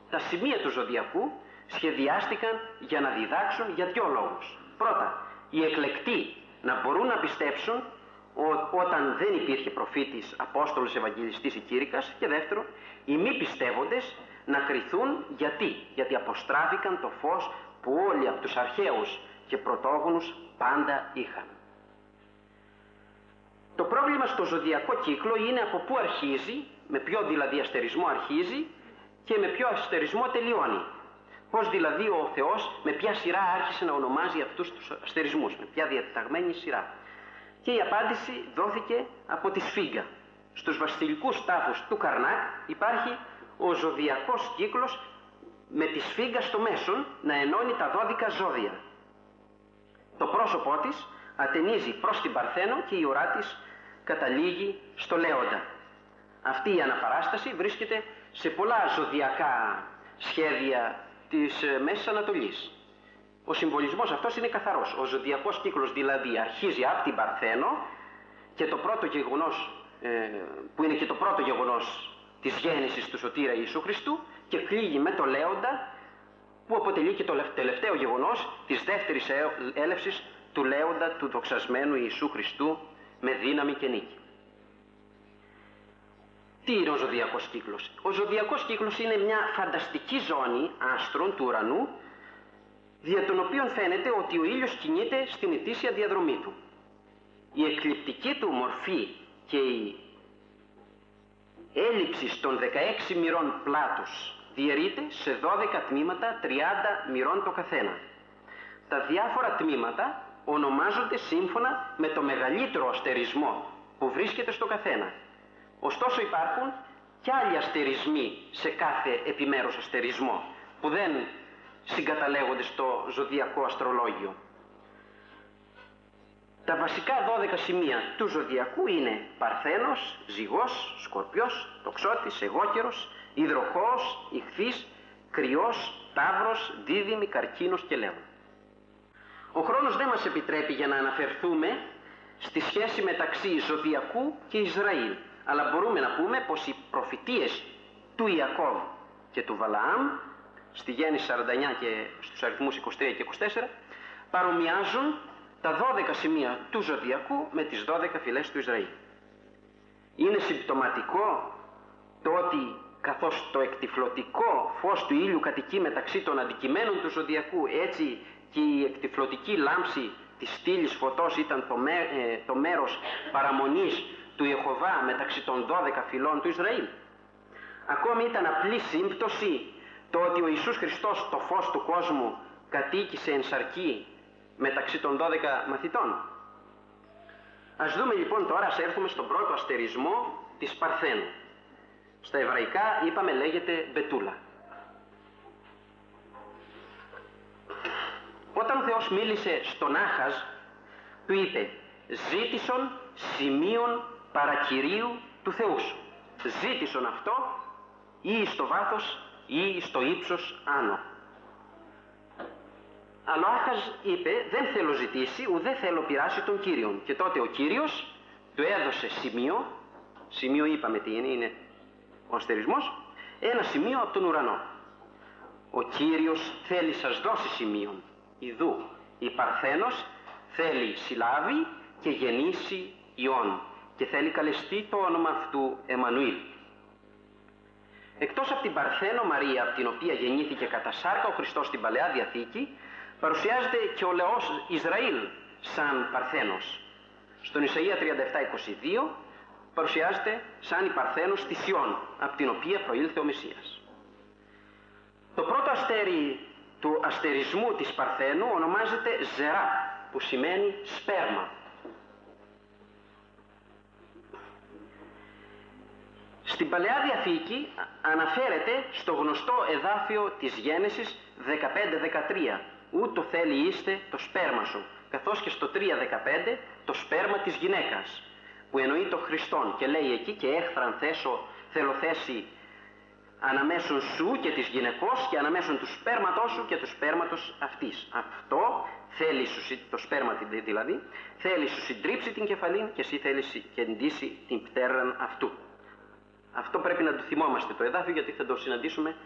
Τα σημεία του ζωδιακού σχεδιάστηκαν για να διδάξουν για δύο λόγους. Πρώτα, οι εκλεκτοί να μπορούν να πιστέψουν όταν δεν υπήρχε προφήτης, απόστολος, ευαγγελιστής ή κήρυκας, και δεύτερο, οι μη πιστεύοντες να κριθούν γιατί αποστράφηκαν το φως που όλοι από τους αρχαίους και πρωτόγονους πάντα είχαν. Το πρόβλημα στο ζωδιακό κύκλο είναι από πού αρχίζει, με ποιο δηλαδή αστερισμό αρχίζει και με ποιο αστερισμό τελειώνει. Πώς δηλαδή ο Θεός με ποια σειρά άρχισε να ονομάζει αυτούς τους αστερισμούς, με ποια διαταγμένη σειρά. Και η απάντηση δόθηκε από τη Σφίγγα. Στους βασιλικούς τάφους του Καρνάκ υπάρχει ο ζωδιακός κύκλος με τη Σφίγγα στο μέσον να ενώνει τα 12 ζώδια. Το πρόσωπό της ατενίζει προς την Παρθένο και η ουρά της καταλήγει στο Λέοντα. Αυτή η αναπαράσταση βρίσκεται σε πολλά ζωδιακά σχέδια της Μέσης Ανατολής. Ο συμβολισμός αυτός είναι καθαρός. Ο ζωδιακός κύκλος δηλαδή αρχίζει από την Παρθένο και το πρώτο γεγονός, που είναι και το πρώτο γεγονός της γέννησης του Σωτήρα Ιησού Χριστού, και κλείγει με το Λέοντα, που αποτελεί και το τελευταίο γεγονός της δεύτερης έλευσης του Λέοντα, του δοξασμένου Ιησού Χριστού, με δύναμη και νίκη. Τι είναι ο ζωδιακός κύκλος? Ο ζωδιακός κύκλος είναι μια φανταστική ζώνη άστρων του ουρανού, δια των οποίων φαίνεται ότι ο ήλιος κινείται στην ετήσια διαδρομή του. Η εκλειπτική του μορφή και η έλλειψη των 16 μοιρών πλάτους διαιρείται σε 12 τμήματα 30 μοιρών το καθένα. Τα διάφορα τμήματα ονομάζονται σύμφωνα με το μεγαλύτερο αστερισμό που βρίσκεται στο καθένα. Ωστόσο υπάρχουν και άλλοι αστερισμοί σε κάθε επιμέρους αστερισμό που δεν συγκαταλέγονται στο ζωδιακό αστρολόγιο. Τα βασικά 12 σημεία του ζωδιακού είναι Παρθένος, Ζυγός, Σκορπιός, Τοξότης, Εγώκερος, Υδροχόος, Ιχθύς, Κρυός, Ταύρος, Δίδυμη, Καρκίνος και Λέων. Ο χρόνος δεν μας επιτρέπει για να αναφερθούμε στη σχέση μεταξύ ζωδιακού και Ισραήλ, αλλά μπορούμε να πούμε πως οι προφητείες του Ιακώβ και του Βαλαάμ στη Γέννηση 49 και στους αριθμούς 23 και 24 παρομοιάζουν τα 12 σημεία του ζωδιακού με τις 12 φυλές του Ισραήλ. Είναι συμπτωματικό το ότι καθώς το εκτυφλωτικό φως του ήλιου κατοικεί μεταξύ των αντικειμένων του ζωδιακού, έτσι και η εκτυφλωτική λάμψη της στήλης φωτός ήταν το μέρος παραμονής του Ιεχωβά μεταξύ των 12 φυλών του Ισραήλ. Ακόμη ήταν απλή σύμπτωση το ότι ο Ιησούς Χριστός, το φως του κόσμου, κατοίκησε εν σαρκή μεταξύ των 12 μαθητών. Ας δούμε λοιπόν τώρα, ας έρθουμε στον πρώτο αστερισμό της Παρθένου. Στα εβραϊκά είπαμε λέγεται Μπετούλα. Όταν ο Θεός μίλησε στον Άχαζ, του είπε «Ζήτησον σημείων παρακυρίου του Θεού σου». Ζήτησον αυτό ή στο βάθος ή στο ύψος άνω. Αλλά ο Άχαζ είπε «Δεν θέλω ζητήσει, ουδέ θέλω πειράσει τον Κύριον». Και τότε ο Κύριος του έδωσε σημείο είπαμε τι είναι ο αστερισμός, ένα σημείο από τον ουρανό. Ο Κύριος θέλει σας δώσει σημείον. Ιδού η Παρθένος θέλει συλλάβει και γεννήσει Υιόν και θέλει καλεστεί το όνομα αυτού Εμμανουήλ. Εκτός από την Παρθένο Μαρία, από την οποία γεννήθηκε κατά σάρκα ο Χριστός στην Παλαιά Διαθήκη, παρουσιάζεται και ο λαός Ισραήλ σαν Παρθένος. Στον Ισαΐα 37:22 παρουσιάζεται σαν η Παρθένος της Υιόν, από την οποία προήλθε ο Μεσσίας. Το πρώτο αστέρι του αστερισμού της Παρθένου ονομάζεται Ζερά, που σημαίνει σπέρμα. Στην Παλαιά Διαθήκη αναφέρεται στο γνωστό εδάφιο της Γένεσης 15-13, ούτω θέλει είστε το σπέρμα σου, καθώς και στο 3-15 το σπέρμα της γυναίκας, που εννοεί το Χριστόν και λέει εκεί και έχθραν θέλω θέση αναμέσων σου και της γυναικός και αναμέσων του σπέρματός σου και του σπέρματος αυτής. Αυτό θέλει σου, το σπέρμα δηλαδή, θέλει σου συντρίψει την κεφαλήν και εσύ θέλει κεντήσει την πτέραν αυτού. Αυτό πρέπει να το θυμόμαστε το εδάφιο, γιατί θα το συναντήσουμε